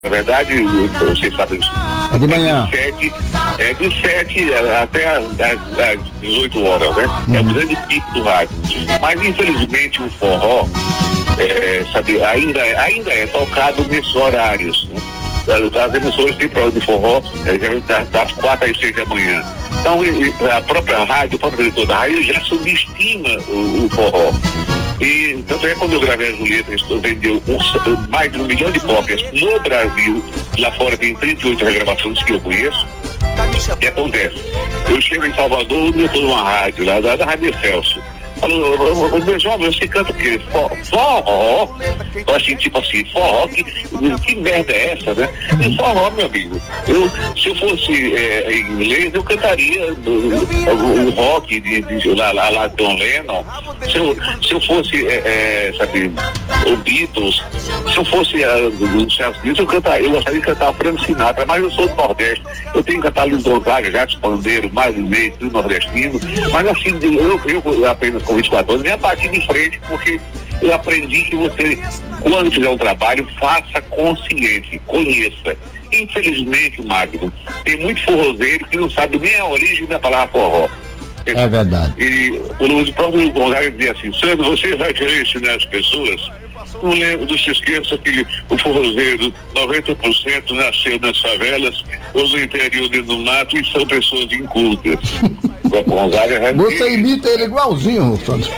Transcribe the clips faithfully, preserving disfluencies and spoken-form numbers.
Na verdade, vocês sabem disso. É de manhã. É de sete, é de sete até as, as, as dezoito horas, né? Uhum. É o grande pico do rádio. Mas, infelizmente, o forró, é, sabe, ainda, ainda é tocado nesses horários, né? As emissoras têm prova de forró é, das quatro às seis da manhã. Então, a própria rádio, o próprio diretor da rádio já subestima o, o forró. E tanto é quando eu gravei a Julieta, vendeu um, mais de um milhão de cópias no Brasil. Lá fora tem trinta e oito regravações que eu conheço. O que acontece? Eu chego em Salvador e eu estou numa rádio, lá da, da Rádio Celso. Falou, meu jovem, você canta o quê? Forró? Assim, tipo assim, forró, que, que merda é essa, né? E forró, meu amigo. Eu, se eu fosse é, em inglês, eu cantaria o, o rock de, de lá, lá, lá, John Lennon. Se eu, se eu fosse, é, é, sabe, o Beatles, se eu fosse os Estados Unidos, eu cantaria, eu gostaria de cantar Frank Sinatra, mas eu sou do Nordeste. Eu tenho que cantar Luiz Gonzaga, Jacques Pandeiro, mais um meio, do nordestino. Mas assim, eu, eu apenas com vinte e quatro anos, nem a partir de frente, porque eu aprendi que você, quando fizer um trabalho, faça consciência, conheça. Infelizmente, Magno, tem muito forrozeiro que não sabe nem a origem da palavra forró. É verdade. E o próprio Gonzaga dizia assim, Sandro, você vai querer ensinar as pessoas? Não lembro, não se esqueça que o forrozeiro, noventa por cento nasceu nas favelas ou no interior do mato e são pessoas incultas. Você imita ele igualzinho, Sandro.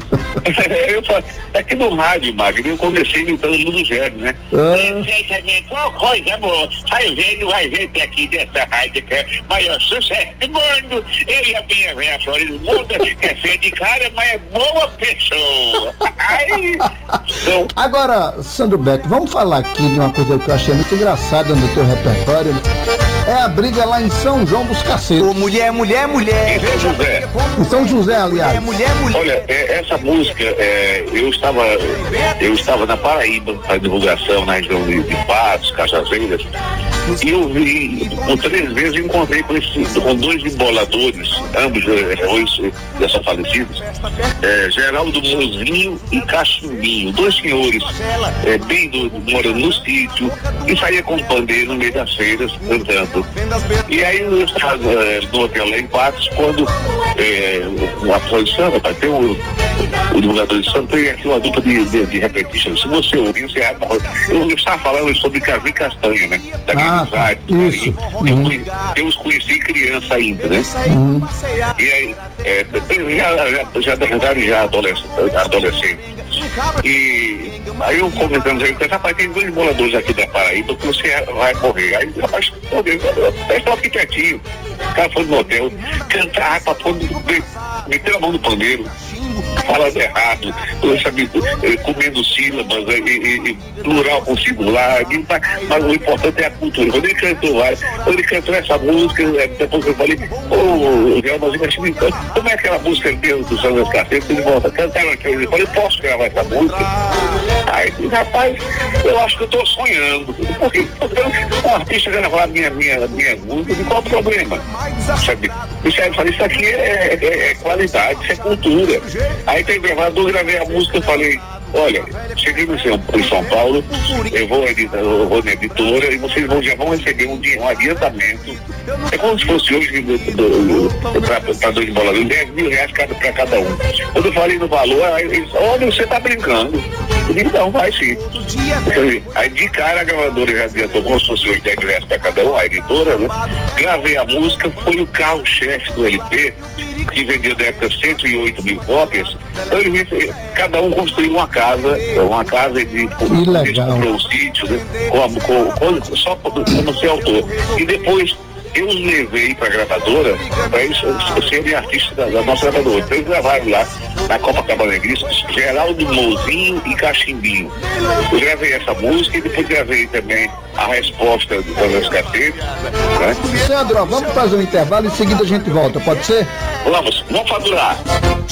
É que no rádio, Magno, eu comecei imitando o Ludo Gérard, né? Ah. Qual coisa, amor? Vai vendo, vai ver que aqui dessa rádio que é maior sucesso do mundo. Eu e a minha velha Florida do mundo é feia de cara, mas é boa pessoa. Ai. Então, agora, Sandro Beck, vamos falar aqui de uma coisa que eu achei muito engraçada no teu repertório. É a briga lá em São João dos Cacetos. Ô, mulher, mulher, mulher. Em São José. Em São José, aliás. Mulher, mulher. Olha, é, essa música, é, eu estava eu estava na Paraíba, a divulgação na região de, de Patos, Cajazeiras, e eu vi, por três vezes, encontrei com, esse, com dois emboladores, ambos é, hoje já são falecidos, é, Geraldo Mozinho e Cachimbinho, dois senhores, é, bem do, morando no sítio, e saía com o pandeiro no meio das feiras, cantando. E aí eu estava é, no hotel lá em Patos, quando é, a produção, rapaz, tem o, o divulgador de Santo, tem aqui uma dupla de, de, de repetition. Se você ouvir, você eu, eu estava falando sobre Casim Castanha, né? Daquele ah, site, isso. Eu, Uhum. eu os conheci criança ainda, né? Uhum. E aí, é, já, já, já, já, já adolescente, adolescente. E aí eu comentando aí, rapaz, tem dois boladores aqui da Paraíba que você vai correr. Aí, rapaz, estou aqui quietinho. O cara foi no hotel, cantar, rapaz, meteu a mão no pandeiro, falando errado, sabe, comendo sílabas, e, e, e plural com singular, mas o importante é a cultura. Quando ele cantou lá, quando ele cantou essa música, depois eu falei, ô, oh, Geraldo, como é aquela música mesmo do São dos Cacetos? Ele volta, cantaram aquilo, eu falei, posso gravar essa música? Aí, rapaz, eu acho que eu estou sonhando, porque um artista gravar minha, minha, minha música, qual o problema? Sabe? Eu falei, isso aqui é, é, é qualidade, isso é cultura. Aí tem gravado, eu gravei a música, eu falei, olha, cheguei no São, em São Paulo, eu vou, editar, eu vou na editora e vocês vão, já vão receber um, um adiantamento. É como se fosse hoje para dois boladores, dez mil reais cada, para cada um. Quando eu falei no valor, aí eles, olha, você tá brincando. Eu disse, não, vai sim. Aí de cara a gravadora já adiantou como se fosse dez mil reais para cada um, a editora, né? Gravei a música, foi o carro-chefe do L P, que vendeu na época cento e oito mil cópias. Então ele, cada um construiu uma casa, uma casa de um sítio, né? com, com, com, só como ser autor. E depois eu os levei para a gravadora para eles serem artistas da, da nossa gravadora. Então eles gravaram lá na Copacabana Gris, Geraldo Mozinho e Cachimbinho. Eu gravei essa música e depois gravei também a resposta do São Cacetos, né? Sandro, vamos fazer um intervalo e em seguida a gente volta, pode ser? Vamos, vamos faturar.